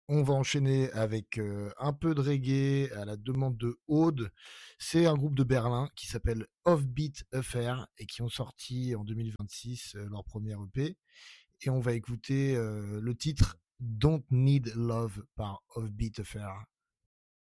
On va enchaîner avec un peu de reggae à la demande de Aude. C'est un groupe de Berlin qui s'appelle Offbeat Affair et qui ont sorti en 2026 leur premier EP. Et on va écouter le titre Don't Need Love par Offbeat Affair.